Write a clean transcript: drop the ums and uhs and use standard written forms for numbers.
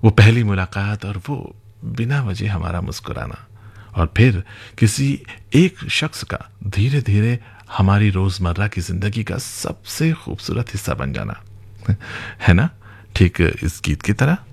वो पहली मुलाकात और वो बिना वजह हमारा मुस्कुराना, और फिर किसी एक शख्स का धीरे धीरे हमारी रोजमर्रा की जिंदगी का सबसे खूबसूरत हिस्सा बन जाना, है ना? ठीक इस गीत की तरह।